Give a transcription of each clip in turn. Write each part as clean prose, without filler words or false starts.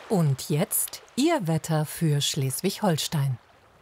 Und jetzt Ihr Wetter für Schleswig-Holstein.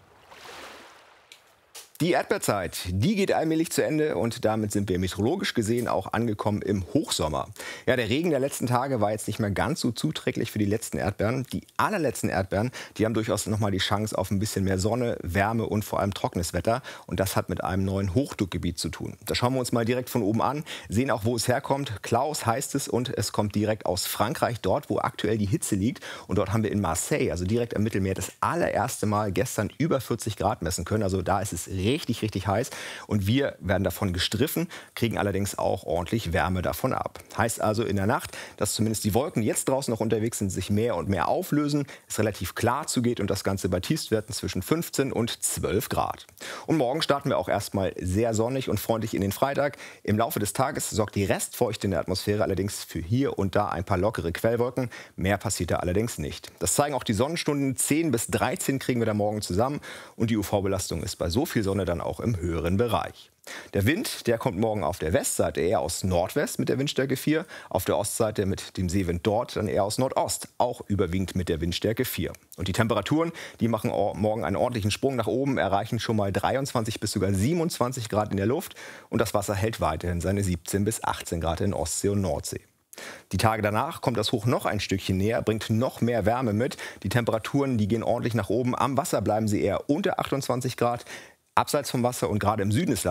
Die Erdbeerzeit, die geht allmählich zu Ende und damit sind wir meteorologisch gesehen auch angekommen im Hochsommer. Ja, der Regen der letzten Tage war jetzt nicht mehr ganz so zuträglich für die letzten Erdbeeren. Die allerletzten Erdbeeren, die haben durchaus nochmal die Chance auf ein bisschen mehr Sonne, Wärme und vor allem trockenes Wetter. Und das hat mit einem neuen Hochdruckgebiet zu tun. Da schauen wir uns mal direkt von oben an, sehen auch, wo es herkommt. Klaus heißt es und es kommt direkt aus Frankreich, dort, wo aktuell die Hitze liegt. Und dort haben wir in Marseille, also direkt am Mittelmeer, das allererste Mal gestern über 40 Grad messen können. Also da ist es richtig, richtig heiß und wir werden davon gestriffen, kriegen allerdings auch ordentlich Wärme davon ab. Heißt also in der Nacht, dass zumindest die Wolken, die jetzt draußen noch unterwegs sind, sich mehr und mehr auflösen, es relativ klar zugeht und das Ganze bei Tiefstwerten zwischen 15 und 12 Grad. Und morgen starten wir auch erstmal sehr sonnig und freundlich in den Freitag. Im Laufe des Tages sorgt die Restfeuchte in der Atmosphäre allerdings für hier und da ein paar lockere Quellwolken. Mehr passiert da allerdings nicht. Das zeigen auch die Sonnenstunden. 10 bis 13 kriegen wir da morgen zusammen und die UV-Belastung ist bei so viel Sonne dann auch im höheren Bereich. Der Wind, der kommt morgen auf der Westseite eher aus Nordwest mit der Windstärke 4, auf der Ostseite mit dem Seewind dort dann eher aus Nordost, auch überwiegend mit der Windstärke 4. Und die Temperaturen, die machen morgen einen ordentlichen Sprung nach oben, erreichen schon mal 23 bis sogar 27 Grad in der Luft und das Wasser hält weiterhin seine 17 bis 18 Grad in Ostsee und Nordsee. Die Tage danach kommt das Hoch noch ein Stückchen näher, bringt noch mehr Wärme mit. Die Temperaturen, die gehen ordentlich nach oben. Am Wasser bleiben sie eher unter 28 Grad. Abseits vom Wasser und gerade im Süden des Landes